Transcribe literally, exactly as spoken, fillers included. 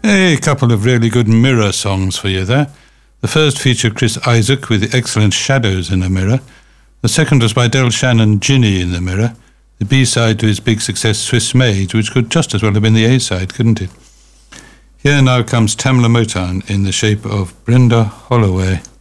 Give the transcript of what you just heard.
A couple of really good mirror songs for you there. The first featured Chris Isaak with the excellent Shadows in a Mirror. The second was by Del Shannon, Ginny in the Mirror, the B-side to his big success Swiss Maids, which could just as well have been the A-side, couldn't it? Here now comes Tamla Motown in the shape of Brenda Holloway.